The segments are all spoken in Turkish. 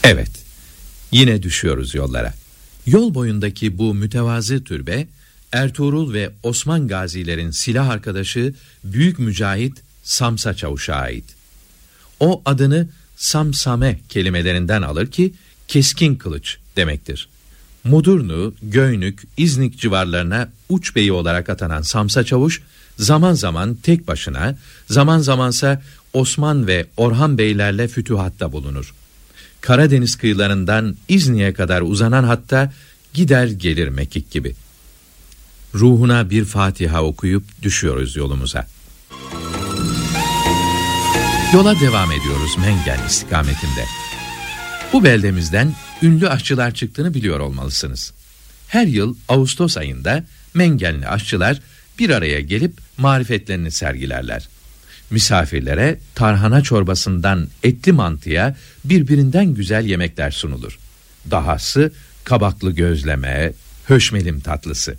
Evet, yine düşüyoruz yollara. Yol boyundaki bu mütevazı türbe, Ertuğrul ve Osman gazilerin silah arkadaşı Büyük Mücahit Samsa Çavuş'a ait. O adını Samsame kelimelerinden alır ki keskin kılıç demektir. Mudurnu, Göynük, İznik civarlarına uç beyi olarak atanan Samsa Çavuş, zaman zaman tek başına, zaman zamansa Osman ve Orhan beylerle fütühatta bulunur. Karadeniz kıyılarından İznik'e kadar uzanan hatta gider gelir mekik gibi. Ruhuna bir Fatiha okuyup düşüyoruz yolumuza. Yola devam ediyoruz Mengen istikametinde. Bu beldemizden ünlü aşçılar çıktığını biliyor olmalısınız. Her yıl Ağustos ayında Mengenli aşçılar bir araya gelip marifetlerini sergilerler. Misafirlere tarhana çorbasından etli mantıya birbirinden güzel yemekler sunulur. Dahası kabaklı gözleme, höşmelim tatlısı.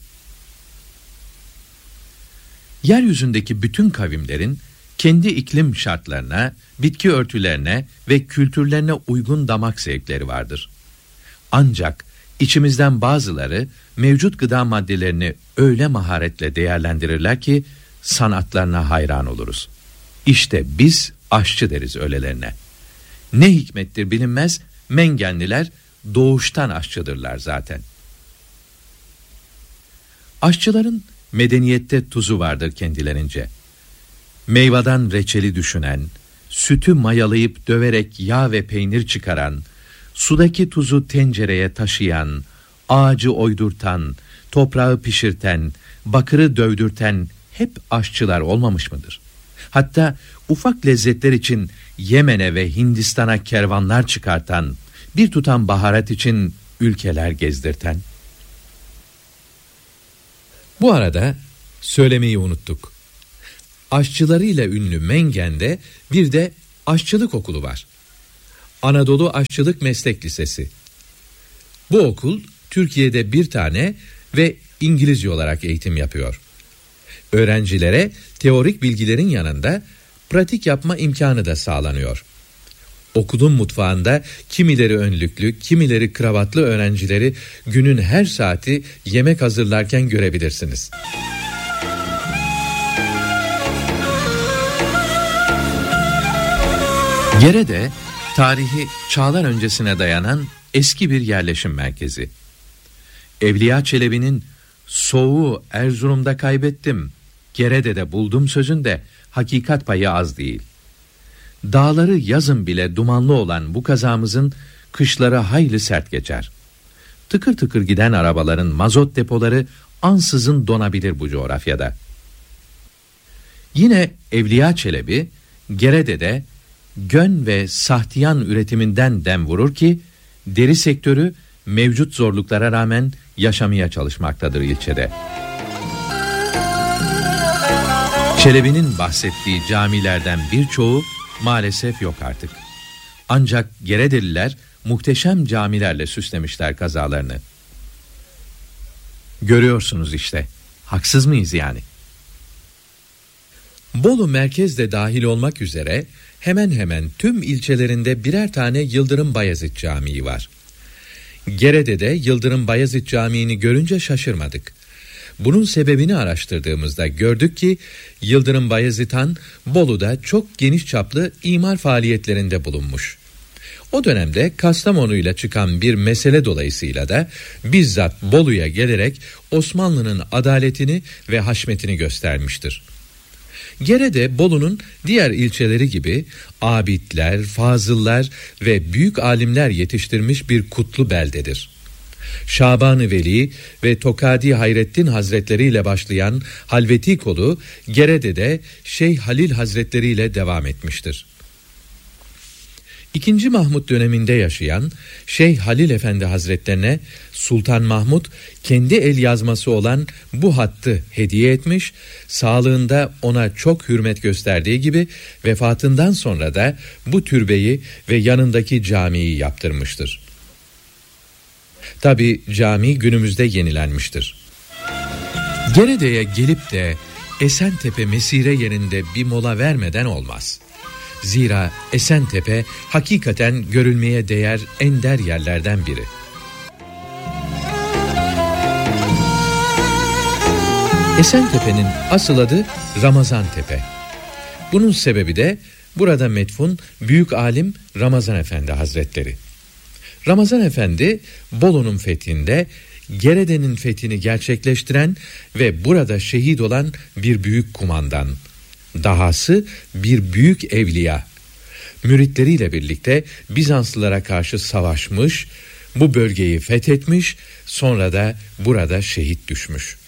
Yeryüzündeki bütün kavimlerin kendi iklim şartlarına, bitki örtülerine ve kültürlerine uygun damak zevkleri vardır. Ancak içimizden bazıları mevcut gıda maddelerini öyle maharetle değerlendirirler ki sanatlarına hayran oluruz. İşte biz aşçı deriz öylelerine. Ne hikmettir bilinmez, Mengenliler doğuştan aşçıdırlar zaten. Aşçıların medeniyette tuzu vardır kendilerince. Meyvadan reçeli düşünen, sütü mayalayıp döverek yağ ve peynir çıkaran, sudaki tuzu tencereye taşıyan, ağacı oydurtan, toprağı pişirten, bakırı dövdürten hep aşçılar olmamış mıdır? Hatta ufak lezzetler için Yemen'e ve Hindistan'a kervanlar çıkartan, bir tutam baharat için ülkeler gezdirten. Bu arada söylemeyi unuttuk. Aşçılarıyla ünlü Mengen'de bir de aşçılık okulu var. Anadolu Aşçılık Meslek Lisesi. Bu okul Türkiye'de bir tane ve İngilizce olarak eğitim yapıyor. Öğrencilere teorik bilgilerin yanında pratik yapma imkanı da sağlanıyor. Okulun mutfağında kimileri önlüklü, kimileri kravatlı öğrencileri günün her saati yemek hazırlarken görebilirsiniz. Gerede, tarihi çağlar öncesine dayanan eski bir yerleşim merkezi. Evliya Çelebi'nin "Soğuğu Erzurum'da kaybettim, Gerede'de buldum" sözünde hakikat payı az değil. Dağları yazın bile dumanlı olan bu kazamızın kışları hayli sert geçer. Tıkır tıkır giden arabaların mazot depoları ansızın donabilir bu coğrafyada. Yine Evliya Çelebi, Gerede'de gön ve sahtiyan üretiminden dem vurur ki, deri sektörü mevcut zorluklara rağmen yaşamaya çalışmaktadır ilçede. Çelebi'nin bahsettiği camilerden birçoğu maalesef yok artık. Ancak Geredeliler muhteşem camilerle süslemişler kazalarını. Görüyorsunuz işte, haksız mıyız yani? Bolu merkez de dahil olmak üzere hemen hemen tüm ilçelerinde birer tane Yıldırım Bayezid Camii var. Gerede'de Yıldırım Bayezid Camii'ni görünce şaşırmadık. Bunun sebebini araştırdığımızda gördük ki Yıldırım Bayezid Han Bolu'da çok geniş çaplı imar faaliyetlerinde bulunmuş. O dönemde Kastamonu'yla çıkan bir mesele dolayısıyla da bizzat Bolu'ya gelerek Osmanlı'nın adaletini ve haşmetini göstermiştir. Gerede Bolu'nun diğer ilçeleri gibi abidler, fazıllar ve büyük alimler yetiştirmiş bir kutlu beldedir. Şaban-ı Veli ve Tokadi Hayrettin Hazretleri ile başlayan halveti kolu Gerede'de Şeyh Halil Hazretleri ile devam etmiştir. 2. Mahmud döneminde yaşayan Şeyh Halil Efendi Hazretlerine Sultan Mahmud kendi el yazması olan bu hattı hediye etmiş, sağlığında ona çok hürmet gösterdiği gibi vefatından sonra da bu türbeyi ve yanındaki camiyi yaptırmıştır. Tabi cami günümüzde yenilenmiştir. Gerede'ye gelip de Esentepe Mesire yerinde bir mola vermeden olmaz. Zira Esentepe hakikaten görülmeye değer ender yerlerden biri. Esentepe'nin asıl adı Ramazantepe. Bunun sebebi de burada metfun büyük alim Ramazan Efendi Hazretleri. Ramazan Efendi Bolu'nun fethinde Gerede'nin fethini gerçekleştiren ve burada şehit olan bir büyük kumandan. Dahası bir büyük evliya. Müritleriyle birlikte Bizanslılara karşı savaşmış, bu bölgeyi fethetmiş, sonra da burada şehit düşmüş.